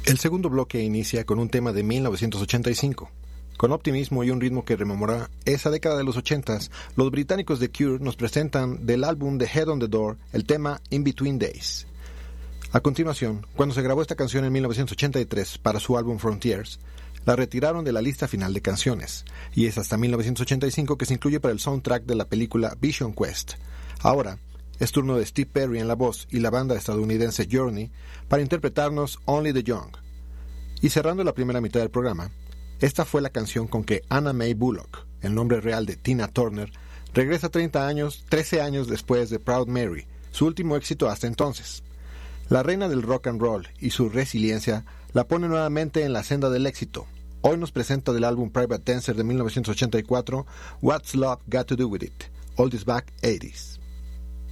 El segundo bloque inicia con un tema de 1985. Con optimismo y un ritmo que rememora esa década de los 80s, los británicos de Cure nos presentan del álbum The Head on the Door el tema In Between Days. A continuación, cuando se grabó esta canción en 1983 para su álbum Frontiers, la retiraron de la lista final de canciones, y es hasta 1985 que se incluye para el soundtrack de la película Vision Quest. Ahora, es turno de Steve Perry en la voz y la banda estadounidense Journey para interpretarnos Only the Young. Y cerrando la primera mitad del programa, esta fue la canción con que Anna Mae Bullock, el nombre real de Tina Turner, regresa 13 años después de Proud Mary, su último éxito hasta entonces. La reina del rock and roll y su resiliencia la pone nuevamente en la senda del éxito. Hoy nos presenta del álbum Private Dancer de 1984 What's Love Got to Do With It, Oldies Back 80s.